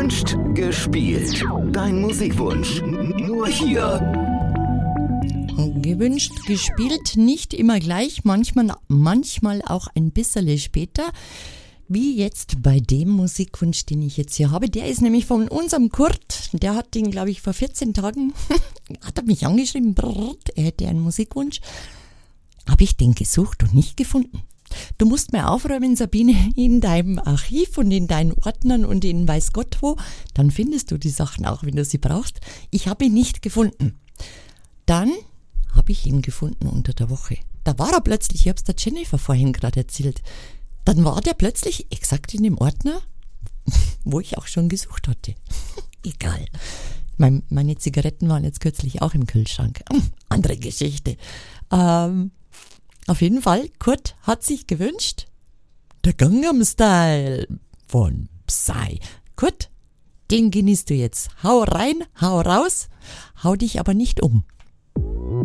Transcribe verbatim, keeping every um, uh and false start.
Gewünscht, gespielt. Dein Musikwunsch. Nur hier. Gewünscht, gespielt, nicht immer gleich, manchmal, manchmal auch ein bisschen später. Wie jetzt bei dem Musikwunsch, den ich jetzt hier habe. Der ist nämlich von unserem Kurt. Der hat den, glaube ich, vor vierzehn Tagen, hat er mich angeschrieben, brrrt, er hätte einen Musikwunsch. Habe ich den gesucht und nicht gefunden. Du musst mal aufräumen, Sabine, in deinem Archiv und in deinen Ordnern und in weiß Gott wo. Dann findest du die Sachen auch, wenn du sie brauchst. Ich habe ihn nicht gefunden. Dann habe ich ihn gefunden unter der Woche. Da war er plötzlich, ich habe es der Jennifer vorhin gerade erzählt, dann war der plötzlich exakt in dem Ordner, wo ich auch schon gesucht hatte. Egal. Mein, meine Zigaretten waren jetzt kürzlich auch im Kühlschrank. Andere Geschichte. Ähm, auf jeden Fall, Kurt hat sich gewünscht, der Gangnam Style von Psy. Kurt, den genießt du jetzt. Hau rein, hau raus, hau dich aber nicht um.